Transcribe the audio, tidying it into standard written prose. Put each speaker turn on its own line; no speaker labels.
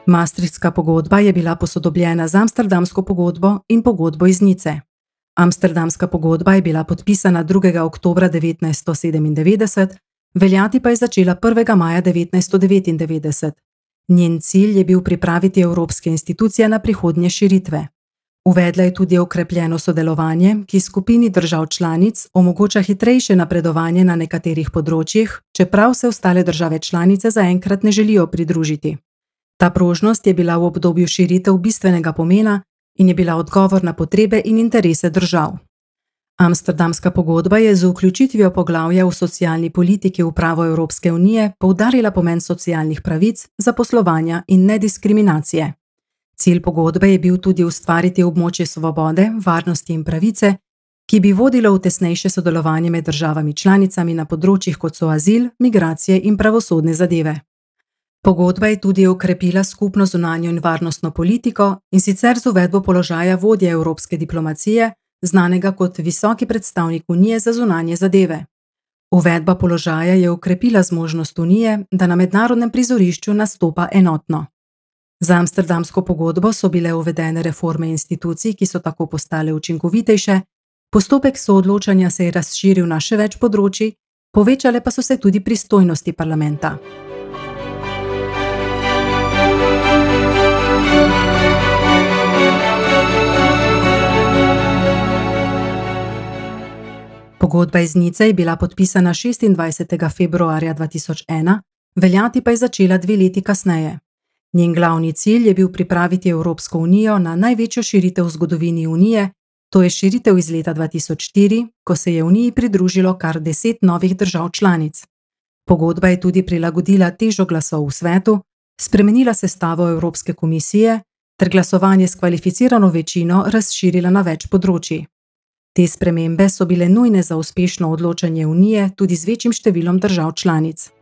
Maastrichtska pogodba je bila posodobljena z Amsterdamsko pogodbo in pogodbo iz Nice. Amsterdamska pogodba je bila podpisana 2. oktobra 1997, veljati pa je začela 1. maja 1999. Njen cilj je bil pripraviti evropske institucije na prihodnje širitve. Uvedla je tudi okrepljeno sodelovanje, ki skupini držav članic omogoča hitrejše napredovanje na nekaterih področjih, čeprav se ostale države članice zaenkrat ne želijo pridružiti. Ta prožnost je bila v obdobju širitev bistvenega pomena in je bila odgovor na potrebe in interese držav. Amsterdamska pogodba je z vključitvijo poglavja v socialni politiki v pravo Evropske unije poudarila pomen socialnih pravic, zaposlovanja in nediskriminacije. Cilj pogodbe je bil tudi ustvariti območje svobode, varnosti in pravice, ki bi vodilo v tesnejše sodelovanje med državami članicami na področjih kot so azil, migracije in pravosodne zadeve. Pogodba je tudi okrepila skupno zunanjo in varnostno politiko, in sicer z uvedbo položaja vodje evropske diplomacije, znanega kot visoki predstavnik Unije za zunanje zadeve. Uvedba položaja je okrepila zmožnost Unije, da na mednarodnem prizorišču nastopa enotno. Z Amsterdamsko pogodbo so bile uvedene reforme institucij, ki so tako postale učinkovitejše, postopek soodločanja se je razširil na še več področij, povečale pa so se tudi pristojnosti parlamenta. Pogodba iz Nice je bila podpisana 26. februarja 2001, veljati pa je začela 2 leti kasneje. Njen glavni cilj je bil pripraviti Evropsko unijo na največjo širitev v zgodovini Unije, to je širitev iz leta 2004, ko se je Uniji pridružilo kar 10 novih držav članic. Pogodba je tudi prilagodila težo glasov v svetu, spremenila sestavo Evropske komisije ter glasovanje s kvalificirano večino razširila na več področij. Te spremembe so bile nujne za uspešno odločanje Unije tudi z večjim številom držav članic.